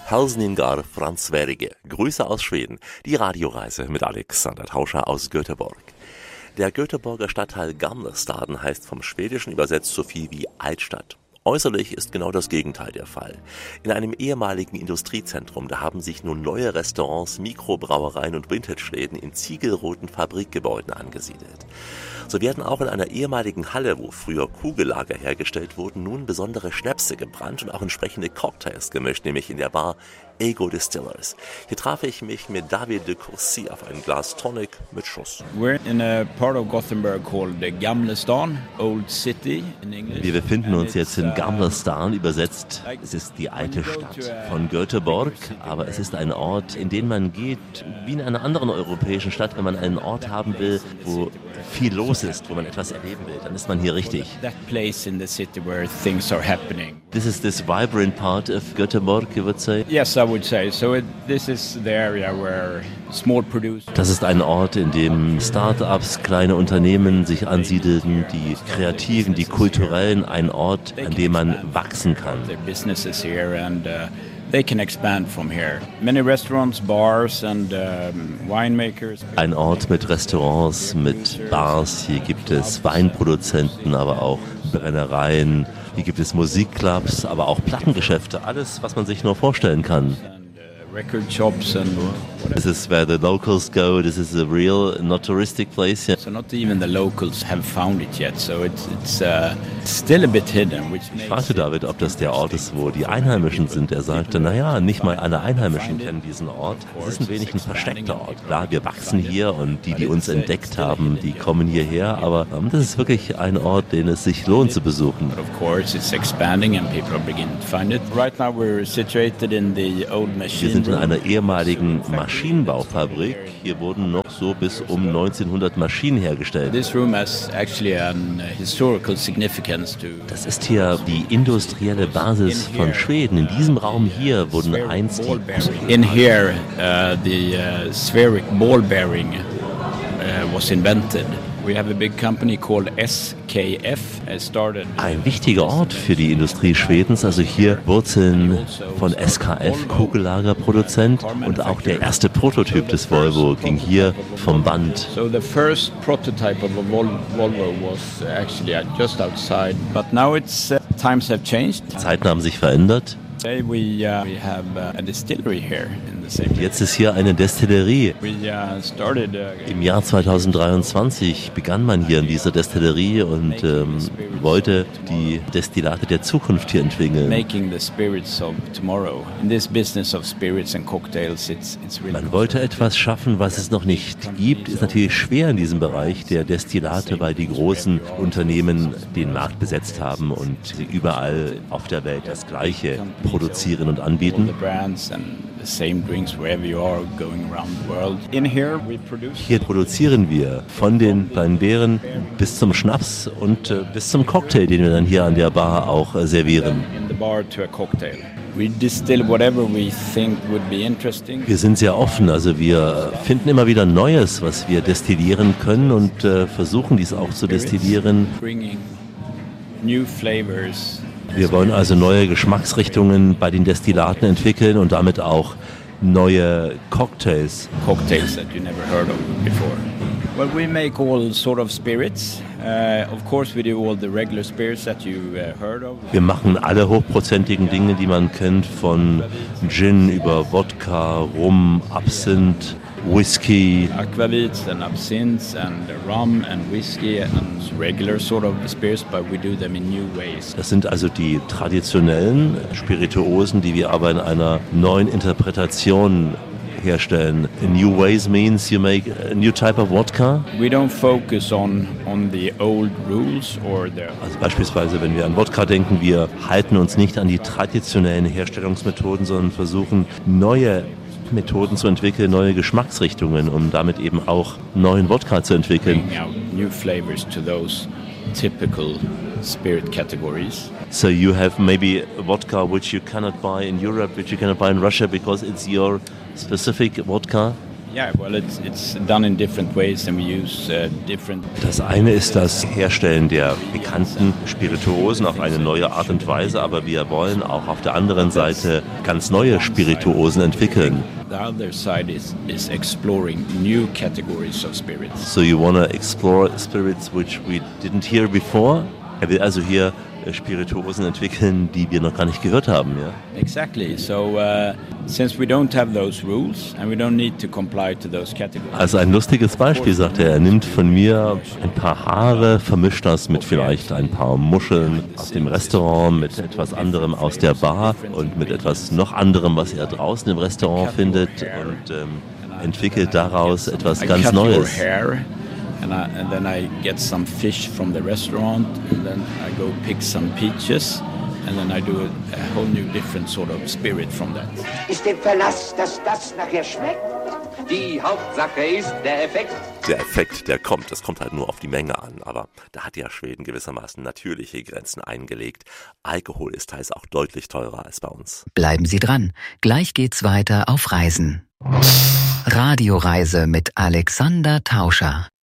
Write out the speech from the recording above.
Hälsningar från Sverige. Grüße aus Schweden. Die Radioreise mit Alexander Tauscher aus Göteborg. Der Göteborger Stadtteil Gamlestaden heißt vom Schwedischen übersetzt so viel wie Altstadt. Äußerlich ist genau das Gegenteil der Fall. In einem ehemaligen Industriezentrum, da haben sich nun neue Restaurants, Mikrobrauereien und Vintage-Läden in ziegelroten Fabrikgebäuden angesiedelt. So werden auch in einer ehemaligen Halle, wo früher Kugellager hergestellt wurden, nun besondere Schnäpse gebrannt und auch entsprechende Cocktails gemischt, nämlich in der Bar Ego Distillers. Hier traf ich mich mit David de Courcy auf ein Glas Tonic mit Schuss. We're in a part of Gothenburg called the Gamlestan, Old City in English. Wir befinden uns jetzt in Gamlestan, übersetzt. Es ist die alte Stadt von Göteborg, aber es ist ein Ort, in den man geht, wie in einer anderen europäischen Stadt, wenn man einen Ort haben will, wo viel los ist, wo man etwas erleben will, dann ist man hier richtig. That place in the city where things are happening. This is this vibrant part of Göteborg, you would say? Yes, I would say. So this is the area where small producers. Das ist ein Ort, in dem Start-ups, kleine Unternehmen sich ansiedeln, die Kreativen, die Kulturellen, ein Ort, an dem man wachsen kann. Their businesses here and they can expand from here. Many restaurants, bars and winemakers. Ein Ort mit Restaurants, mit Bars. Hier gibt es Weinproduzenten, aber auch Brennereien. Hier gibt es Musikclubs, aber auch Plattengeschäfte. Alles, was man sich nur vorstellen kann. Record shops and This is where the locals go. This is a real, not touristic place. so not even the locals have found it yet. So it's still a bit hidden. Which Ich fragte David, ob das der Ort ist, wo die Einheimischen sind. Er sagte, naja, nicht mal alle Einheimischen kennen diesen Ort. Es ist ein wenig ein versteckter Ort. Klar, wir wachsen hier und die uns entdeckt haben, die kommen hierher. Aber das ist wirklich ein Ort, den es sich lohnt zu besuchen. But of course, it's expanding and people are beginning to find it. Right now we're situated in the old Wir machine sind in room. einer ehemaligen Maschinenbaufabrik. Hier wurden noch so bis um 1900 Maschinen hergestellt. This room has actually an historical significance to. Das ist hier die industrielle Basis von Schweden. In diesem Raum hier wurden einst die In here, the spheric ball bearing was invented. We have a big company called SKF. Started. Ein wichtiger Ort für die Industrie Schwedens, also hier Wurzeln von SKF, Kugellagerproduzent, und auch der erste Prototyp des Volvo ging hier vom Band. So the first prototype of a Volvo was actually just outside, but now it's times have changed. Zeiten haben sich verändert. Today we have a distillery here in the same. Jetzt ist hier eine Destillerie. We started Im Jahr 2023 begann man hier in dieser Destillerie und wollte die Destillate der Zukunft hier entwickeln. making the spirits of tomorrow. In this business of spirits and cocktails, it's really. Man wollte etwas schaffen, was es noch nicht gibt. Ist natürlich schwer in diesem Bereich der Destillate, weil die großen Unternehmen den Markt besetzt haben und überall auf der Welt das Gleiche produzieren und All anbieten. the brands and the same drinks wherever you are going around the world. In here we produce Hier produzieren wir von den kleinen Beeren bis zum Schnaps und bis zum Cocktail, den wir dann hier an der Bar auch servieren. in the bar to a cocktail. We distill whatever we think would be interesting. Wir sind sehr offen, also wir finden immer wieder Neues, was wir destillieren können und versuchen dies auch zu destillieren. Bringing new flavors. Wir wollen also neue Geschmacksrichtungen bei den Destillaten entwickeln und damit auch neue Cocktails. Cocktails that you never heard of before. Well, we make all sort of spirits. Of course, we do all the regular spirits that you heard of. Wir machen alle hochprozentigen Dinge, die man kennt, von Gin über Wodka, Rum, Absinth, Whisky. Aquavits and absinthe and rum and whiskey and regular sort of spirits, but we do them in new ways. Das sind also die traditionellen Spirituosen, die wir aber in einer neuen Interpretation herstellen. In new ways means you make a new type of vodka. We don't focus on the old rules or the. Also beispielsweise, wenn wir an Wodka denken, wir halten uns nicht an die traditionellen Herstellungsmethoden, sondern versuchen neue Methoden zu entwickeln, neue Geschmacksrichtungen, um damit eben auch neuen Wodka zu entwickeln. Bring out new flavors to those typical spirit categories. So you have maybe a vodka which you cannot buy in Europe, which you cannot buy in Russia because it's your specific vodka? It's done in different ways and we use different. Das eine ist das Herstellen der bekannten Spirituosen auf eine neue Art und Weise, aber wir wollen auch auf der anderen Seite ganz neue Spirituosen entwickeln. The other side is exploring new categories of spirits. So you want to explore spirits which we didn't hear before? Er will also hier Spirituosen entwickeln, die wir noch gar nicht gehört haben, ja? Exactly. So since we don't have those rules and we don't need to comply to those categories. Also ein lustiges Beispiel, sagt er. Er nimmt von mir ein paar Haare, vermischt das mit vielleicht ein paar Muscheln aus dem Restaurant, mit etwas anderem aus der Bar und mit etwas noch anderem, was er draußen im Restaurant findet und entwickelt daraus etwas ganz Neues. And then I get some fish from the restaurant and then I go pick some peaches and then I do a whole new different sort of spirit from that. Ist dem Verlass, dass das nachher schmeckt? Die Hauptsache ist der Effekt. Der Effekt, der kommt. Es kommt halt nur auf die Menge an. Aber da hat ja Schweden gewissermaßen natürliche Grenzen eingelegt. Alkohol ist teils auch deutlich teurer als bei uns. Bleiben Sie dran. Gleich geht's weiter auf Reisen. Radioreise mit Alexander Tauscher.